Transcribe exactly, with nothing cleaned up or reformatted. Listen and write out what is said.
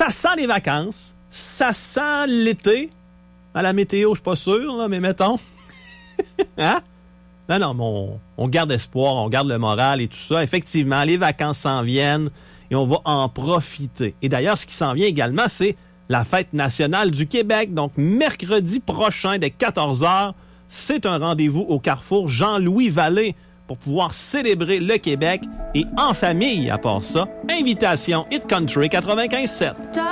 ça sent les vacances, ça sent l'été. À la météo, je suis pas sûr, là, mais mettons. Hein? Non, non, mais on, on garde espoir, on garde le moral et tout ça. Effectivement, les vacances s'en viennent et on va en profiter. Et d'ailleurs, ce qui s'en vient également, c'est la Fête nationale du Québec. Donc, mercredi prochain, dès quatorze heures, c'est un rendez-vous au Carrefour Jean-Louis Vallée pour pouvoir célébrer le Québec et en famille, à part ça. Invitation Hit Country quatre-vingt-quinze sept.